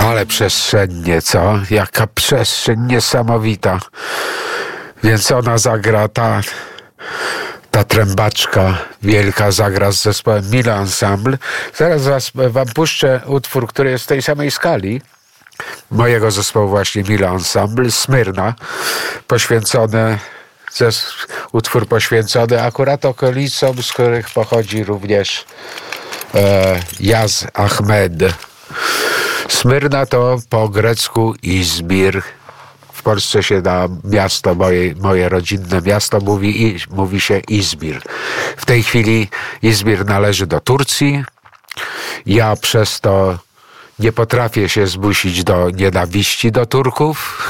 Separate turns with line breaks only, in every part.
Ale przestrzennie, co? Jaka przestrzeń niesamowita. Więc ona zagra, ta trębaczka wielka zagra z zespołem Milo Ensemble. Zaraz wam puszczę utwór, który jest w tej samej skali mojego zespołu właśnie Milo Ensemble, Smyrna, utwór poświęcony akurat okolicom, z których pochodzi również Yaz Ahmed. Smyrna to po grecku Izmir. W Polsce się na miasto, moje rodzinne miasto mówi się Izmir. W tej chwili Izmir należy do Turcji. Ja przez to nie potrafię się zmusić do nienawiści do Turków.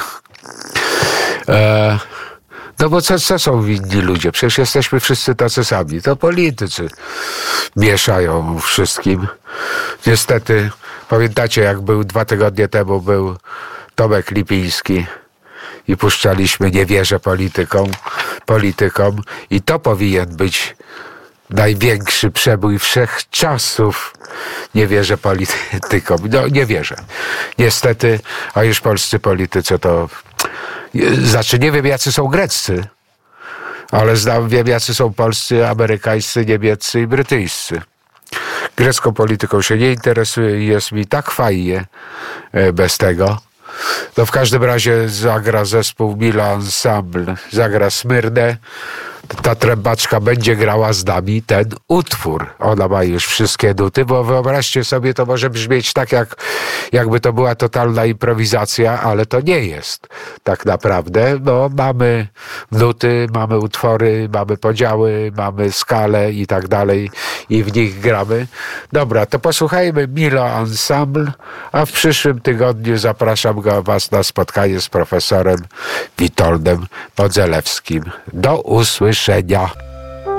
No bo co są winni ludzie? Przecież jesteśmy wszyscy tacy sami. To politycy mieszają wszystkim. Niestety, pamiętacie, jak 2 tygodnie temu był Tomek Lipiński i puszczaliśmy Nie wierzę politykom i to powinien być największy przebój wszechczasów. Nie wierzę politykom. No, nie wierzę. Niestety, a już polscy politycy to... Znaczy, nie wiem, jacy są greccy, ale wiem, jacy są polscy, amerykańscy, niemieccy i brytyjscy. Grecką polityką się nie interesuję i jest mi tak fajnie bez tego. No w każdym razie zagra zespół Milo Ensemble, zagra Smyrnę. Ta trębaczka będzie grała z nami ten utwór. Ona ma już wszystkie nuty, bo wyobraźcie sobie, to może brzmieć tak, jakby to była totalna improwizacja, ale to nie jest tak naprawdę. No, mamy nuty, mamy utwory, mamy podziały, mamy skalę i tak dalej i w nich gramy. Dobra, to posłuchajmy Milo Ensemble, a w przyszłym tygodniu zapraszam was na spotkanie z profesorem Witoldem Modzelewskim. Do usłyszenia.